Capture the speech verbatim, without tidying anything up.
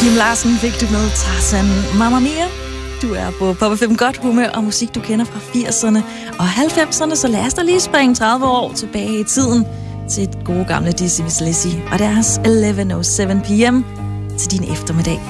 Kim Larsen fik du med Tarzan. Mamma Mia. Du er på Pop F M godt humør og musik, du kender fra firserne og halvfemserne, så lad os da lige springe tredive år tilbage i tiden til et gode gamle Dizzy Miss Lizzy og deres elleve oh syv p m til din eftermiddag.